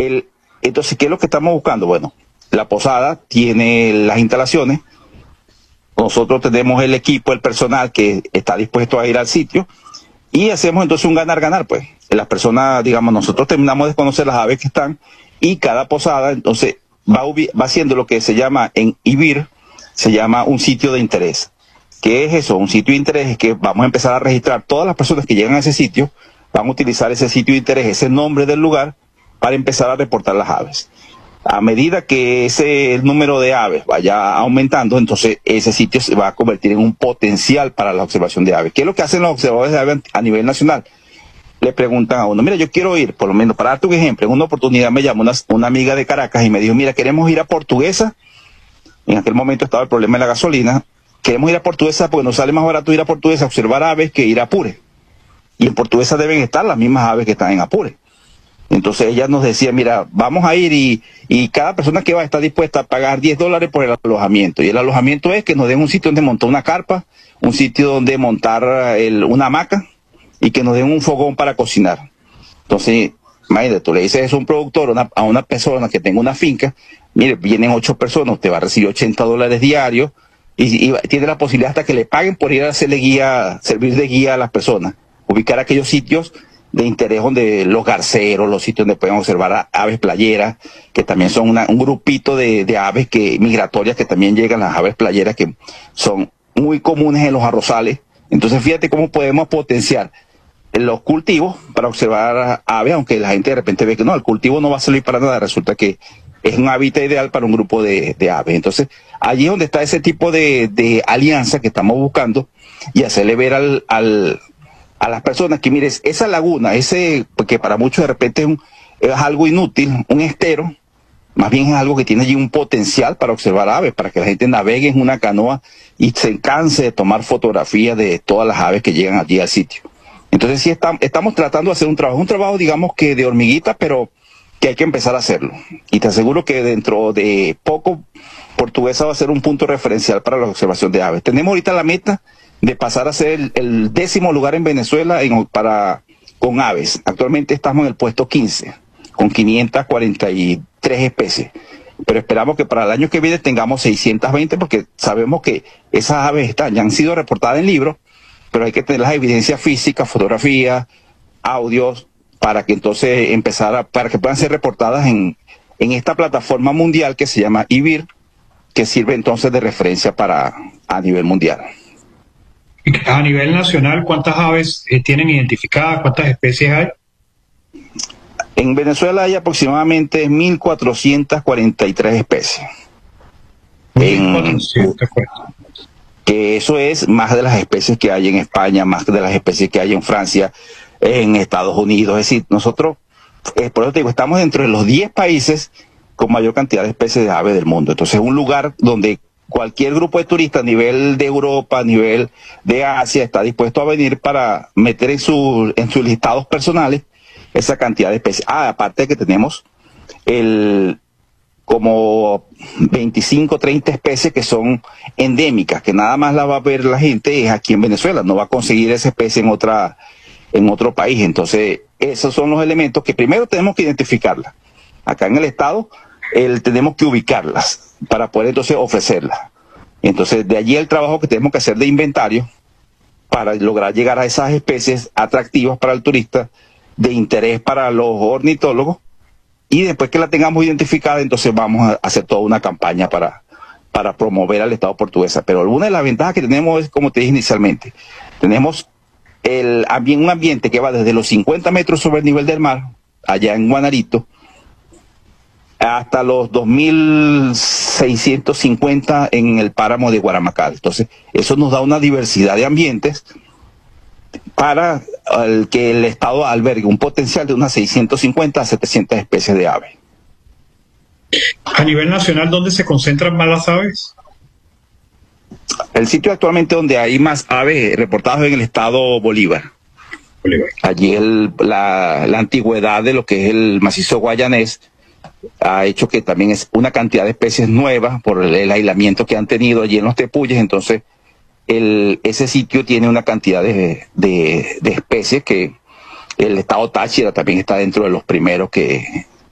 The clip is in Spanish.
Entonces, ¿qué es lo que estamos buscando? Bueno, la posada tiene las instalaciones, nosotros tenemos el equipo, el personal que está dispuesto a ir al sitio y hacemos entonces un ganar-ganar, pues. Las personas, digamos, nosotros terminamos de conocer las aves que están y cada posada entonces va haciendo lo que se llama en IBIR, se llama un sitio de interés. ¿Qué es eso? Un sitio de interés es que vamos a empezar a registrar todas las personas que llegan a ese sitio, van a utilizar ese sitio de interés, ese nombre del lugar, para empezar a reportar las aves. A medida que el número de aves vaya aumentando, entonces ese sitio se va a convertir en un potencial para la observación de aves. ¿Qué es lo que hacen los observadores de aves a nivel nacional? Le preguntan a uno, mira, yo quiero ir, por lo menos para darte un ejemplo, en una oportunidad me llamó una amiga de Caracas y me dijo, mira, queremos ir a Portuguesa. En aquel momento estaba el problema de la gasolina. Queremos ir a Portuguesa porque nos sale más barato ir a Portuguesa a observar aves que ir a Apure. Y en Portuguesa deben estar las mismas aves que están en Apure. Entonces ella nos decía, mira, vamos a ir y cada persona que va está dispuesta a pagar $10 por el alojamiento. Y el alojamiento es que nos den un sitio donde montar una carpa, un sitio donde montar una hamaca y que nos den un fogón para cocinar. Entonces, imagínate, tú le dices eso a un productor, a una persona que tenga una finca, mire, vienen 8 personas, te va a recibir $80 diarios y tiene la posibilidad hasta que le paguen por ir a hacerle guía, servir de guía a las personas, ubicar aquellos sitios de interés donde los garceros, los sitios donde pueden observar aves playeras, que también son un grupito de aves migratorias que también llegan, las aves playeras que son muy comunes en los arrozales. Entonces fíjate cómo podemos potenciar los cultivos para observar aves, aunque la gente de repente ve que no, el cultivo no va a servir para nada, resulta que es un hábitat ideal para un grupo de aves. Entonces allí es donde está ese tipo de alianza que estamos buscando y hacerle ver a las personas que, mires, esa laguna, que para muchos de repente es algo inútil, un estero, más bien es algo que tiene allí un potencial para observar aves, para que la gente navegue en una canoa y se canse de tomar fotografías de todas las aves que llegan allí al sitio. Entonces sí estamos tratando de hacer un trabajo digamos que de hormiguita, pero que hay que empezar a hacerlo. Y te aseguro que dentro de poco Portuguesa va a ser un punto referencial para la observación de aves. Tenemos ahorita la meta de pasar a ser el 10º lugar en Venezuela con aves. Actualmente estamos en el puesto 15, con 543 especies. Pero esperamos que para el año que viene tengamos 620, porque sabemos que esas aves ya han sido reportadas en libros, pero hay que tener las evidencias físicas, fotografías, audios, para que entonces para que puedan ser reportadas en esta plataforma mundial que se llama IBIR, que sirve entonces de referencia a nivel mundial. A nivel nacional, ¿cuántas aves tienen identificadas? ¿Cuántas especies hay? En Venezuela hay aproximadamente 1.443 especies. 1.443. Que eso es más de las especies que hay en España, más de las especies que hay en Francia, en Estados Unidos. Es decir, nosotros, por eso te digo, estamos dentro de los 10 países con mayor cantidad de especies de aves del mundo. Entonces es un lugar donde cualquier grupo de turistas a nivel de Europa, a nivel de Asia, está dispuesto a venir para meter en sus listados personales esa cantidad de especies. Aparte de que tenemos como 25, 30 especies que son endémicas, que nada más la va a ver la gente es aquí en Venezuela, no va a conseguir esa especie en otro país. Entonces, esos son los elementos que primero tenemos que identificarlas. Acá en el estado, tenemos que ubicarlas para poder entonces ofrecerlas. Entonces, de allí el trabajo que tenemos que hacer de inventario para lograr llegar a esas especies atractivas para el turista, de interés para los ornitólogos, y después que la tengamos identificada, entonces vamos a hacer toda una campaña para promover al Estado Portuguesa. Pero una de las ventajas que tenemos es, como te dije inicialmente, tenemos un ambiente que va desde los 50 metros sobre el nivel del mar, allá en Guanarito, hasta los 2.650 en el páramo de Guaramacal. Entonces, eso nos da una diversidad de ambientes para que el Estado albergue un potencial de unas 650 a 700 especies de aves. A nivel nacional, ¿dónde se concentran más las aves? El sitio actualmente donde hay más aves reportadas es en el estado Bolívar. Allí la antigüedad de lo que es el macizo guayanés ha hecho que también es una cantidad de especies nuevas por el aislamiento que han tenido allí en los tepuyes. Entonces ese sitio tiene una cantidad de especies que el estado Táchira también está dentro de los primeros que